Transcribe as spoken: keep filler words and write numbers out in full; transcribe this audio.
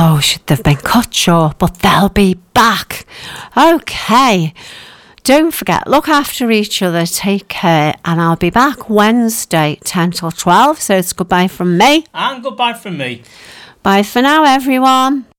Oh, they've been cut short, but they'll be back. Okay. Don't forget, look after each other, take care, and I'll be back Wednesday, ten till twelve. So it's goodbye from me. And goodbye from me. Bye for now, everyone.